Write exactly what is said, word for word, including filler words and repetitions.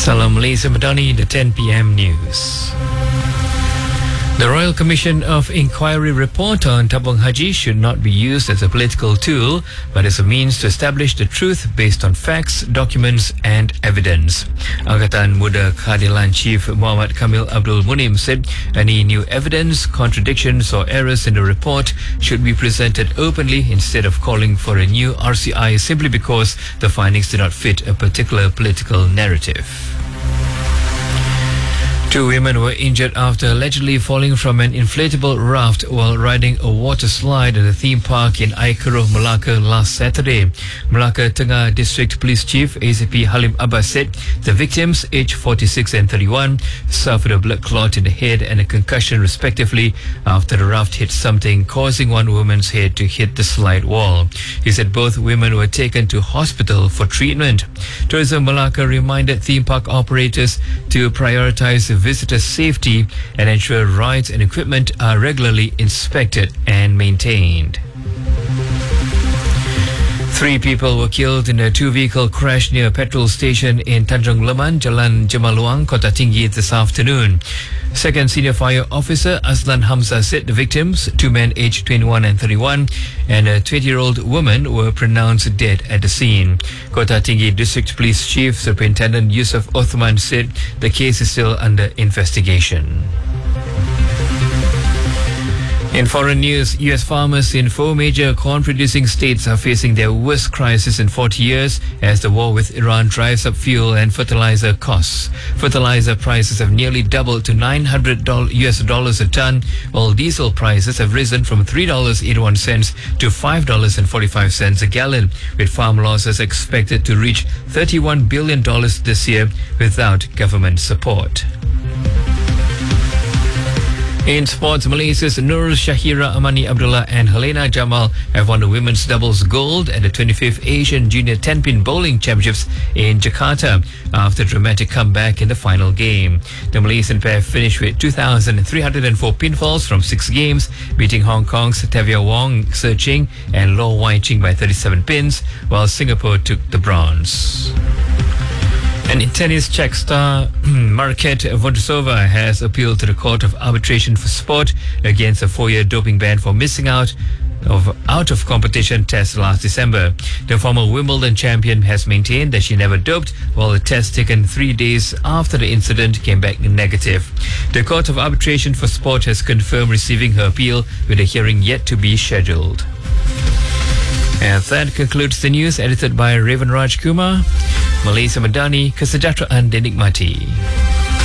Salam Malaysia Madani, the ten p.m. news. The Royal Commission of Inquiry report on Tabung Haji should not be used as a political tool, but as a means to establish the truth based on facts, documents and evidence. Angkatan Muda Keadilan Chief Muhammad Kamil Abdul Munim said any new evidence, contradictions or errors in the report should be presented openly instead of calling for a new R C I simply because the findings do not fit a particular political narrative. Two women were injured after allegedly falling from an inflatable raft while riding a water slide at a theme park in Aikuruh, Melaka last Saturday. Melaka Tengah District Police Chief A C P Halim Abbas said the victims, aged forty-six and thirty-one, suffered a blood clot in the head and a concussion respectively after the raft hit something, causing one woman's head to hit the slide wall. He said both women were taken to hospital for treatment. Tourism Melaka reminded theme park operators to prioritize visitor safety and ensure rides and equipment are regularly inspected and maintained. Three people were killed in a two-vehicle crash near a petrol station in Tanjung Leman, Jalan Jemaluang, Kota Tinggi this afternoon. Second Senior Fire Officer Aslan Hamza said the victims, two men aged twenty-one and thirty-one, and a twenty-year-old woman were pronounced dead at the scene. Kota Tinggi District Police Chief Superintendent Yusuf Othman said the case is still under investigation. In foreign news, U S farmers in four major corn-producing states are facing their worst crisis in forty years as the war with Iran drives up fuel and fertilizer costs. Fertilizer prices have nearly doubled to nine hundred U S dollars a ton, while diesel prices have risen from three dollars and eighty-one cents to five dollars and forty-five cents a gallon, with farm losses expected to reach thirty-one billion dollars this year without government support. In sports, Malaysia's Nur Shahira Amani Abdullah and Helena Jamal have won the women's doubles gold at the twenty-fifth Asian Junior ten-pin Bowling Championships in Jakarta after a dramatic comeback in the final game. The Malaysian pair finished with two thousand three hundred four pinfalls from six games, beating Hong Kong's Tavia Wong, Se Ching and Lo Wai Ching by thirty-seven pins, while Singapore took the bronze. And in tennis, Czech star Marketa Vondrousova has appealed to the Court of Arbitration for Sport against a four-year doping ban for missing out of out-of-competition test last December. The former Wimbledon champion has maintained that she never doped, while a test taken three days after the incident came back negative. The Court of Arbitration for Sport has confirmed receiving her appeal, with a hearing yet to be scheduled. And that concludes the news edited by Raven Raj Kumar. Malaysia Madani, kesejahteraan dinikmati.